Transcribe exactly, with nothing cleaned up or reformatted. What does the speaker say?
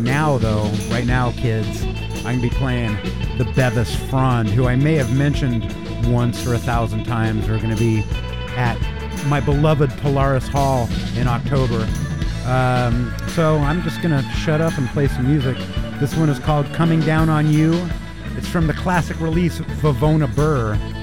Now, though, right now, kids, I'm going to be playing the Bevis Frond, who I may have mentioned once or a thousand times, are going to be at my beloved Polaris Hall in October. Um, so I'm just going to shut up and play some music. This one is called Coming Down on You. It's from the classic release Vavona Burr.